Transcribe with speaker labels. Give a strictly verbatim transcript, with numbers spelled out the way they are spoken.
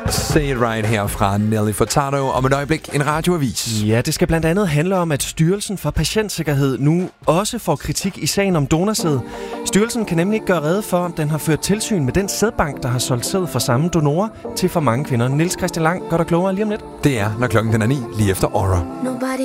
Speaker 1: Say It Right her fra Nelly Furtado. Om et øjeblik en radioavis.
Speaker 2: Ja, det skal blandt andet handle om, at Styrelsen for Patientsikkerhed nu også får kritik i sagen om donorsæd. Styrelsen kan nemlig ikke gøre rede for, om den har ført tilsyn med den sædbank, der har solgt sæd fra samme donorer til for mange kvinder. Niels Christian Lang gør dig klogere lige om lidt.
Speaker 1: Det er, når klokken den er ni, lige efter Aura.
Speaker 3: Nobody